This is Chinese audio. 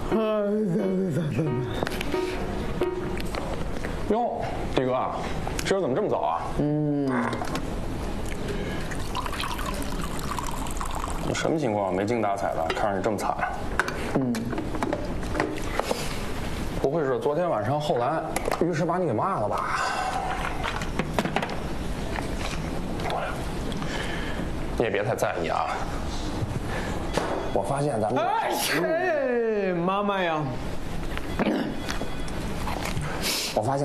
哟，迪哥，今儿怎么这么早啊？你什么情况？没精打采的，看着你这么惨。不会是昨天晚上后来于是把你给骂了吧？你也别太在意啊。我发现咱们…… 哎，妈妈呀！ 我发现